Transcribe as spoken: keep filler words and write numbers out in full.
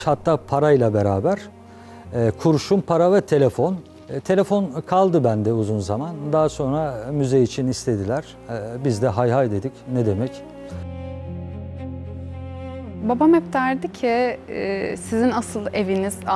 Hatta parayla beraber e, kurşun, para ve telefon. E, telefon kaldı bende uzun zaman. Daha sonra müze için istediler. E, biz de hay hay dedik. Ne demek? Babam hep derdi ki, e, sizin asıl eviniz